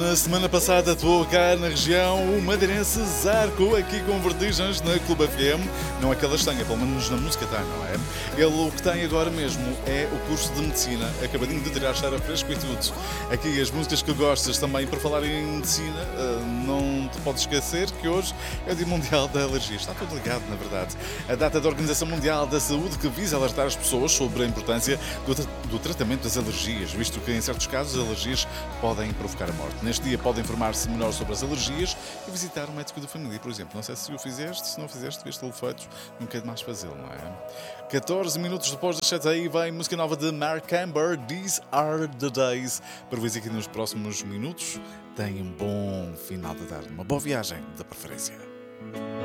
Na semana passada atuou cá na região o madeirense Zarco, aqui com vertigens na Clube FM. Não é que ela tenha, pelo menos na música tem, não é? Ele o que tem agora mesmo é o curso de Medicina, acabadinho de tirar cheiro a fresco e tudo. Aqui as músicas que gostas também, para falar em Medicina, não te podes esquecer que hoje é o Dia Mundial da Alergia. Está tudo ligado, na verdade. A data da Organização Mundial da Saúde que visa alertar as pessoas sobre a importância do tratamento das alergias, visto que em certos casos as alergias podem provocar a morte. Neste dia pode informar-se melhor sobre as alergias e visitar um médico de família, por exemplo. Não sei se o fizeste, se não fizeste, devias tê-lo feito, não quer mais fazê-lo, não é? 14 minutos depois das 7 aí vem música nova de Mark Amber, These Are The Days. Para ver aqui nos próximos minutos, tenha um bom final de tarde, uma boa viagem, da preferência.